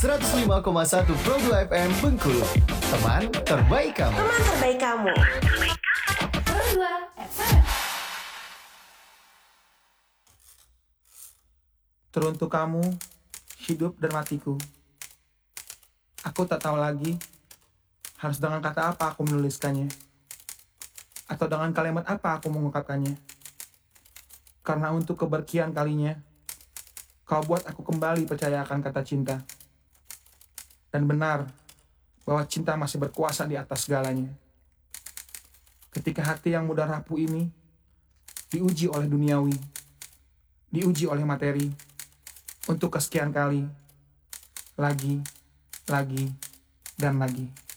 105,1 Proglo FM Bengkulu. Teman terbaik kamu. Teman terbaik kamu. Proglo FM. Teruntuk kamu, hidup dan matiku. Aku tak tahu lagi harus dengan kata apa aku menuliskannya, atau dengan kalimat apa aku mengungkapkannya. Karena untuk keberkian kalinya, kau buat aku kembali percaya akan kata cinta. Dan benar bahwa cinta masih berkuasa di atas segalanya. Ketika hati yang mudah rapuh ini diuji oleh duniawi, diuji oleh materi, untuk kesekian kali, lagi, dan lagi.